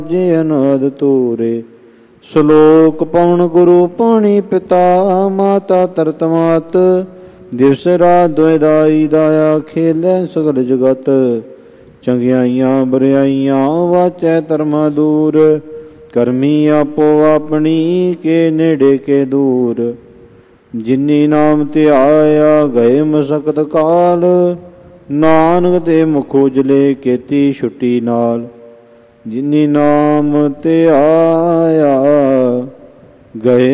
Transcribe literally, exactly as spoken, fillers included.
ਜੇ ਅਨਾਦ ਤੋਰੇ। ਸਲੋਕ ਪਵਨ ਗੁਰੂ ਪਾਣੀ ਪਿਤਾ, ਮਾਤਾ ਤਰਤ ਮਾਤ ਦਿਵਸ ਰਾਤ ਦੁਇਦਾਈ ਦਾਇਆ, ਖੇਲੇ ਸਗਲ ਜਗਤ ਚੰਗਿਆਈਆਂ ਬਰਿਆਈਆਂ ਵਾਚੈ ਧਰਮਾ ਦੂਰ। ਕਰਮੀ ਆਪੋ ਆਪਣੀ ਕੇ ਨੇੜੇ ਕੇ ਦੂਰ, ਜਿਨੀ ਨਾਮ ਧਿਆਇਆ ਗਏ ਮਸਕਤ ਕਾਲ। ਨਾਨਕ ਤੇ ਮੁਖ ਉਜਲੇ ਕੀਤੀ ਛੁੱਟੀ ਨਾਲ, ਜਿਨੀ ਨਾਮ ਧਿਆਇਆ ਗਏ